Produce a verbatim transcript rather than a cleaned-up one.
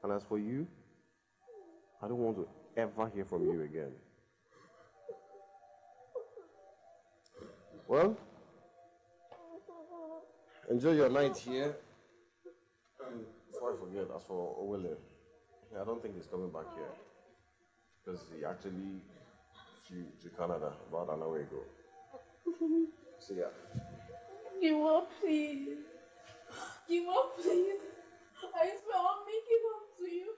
And as for you, I don't want to ever hear from you again. Well, enjoy your night here. And before I forget, as for Owele, I don't think he's coming back here. Because he actually flew to Canada about an hour ago. See ya. Give up, please. Give up, please. I swear I'll make it up to you.